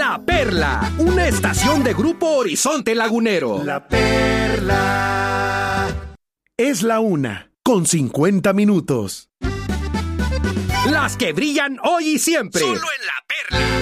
La Perla, una estación de Grupo Horizonte Lagunero. La Perla. Es la 1:50. Las que brillan hoy y siempre. Solo en La Perla.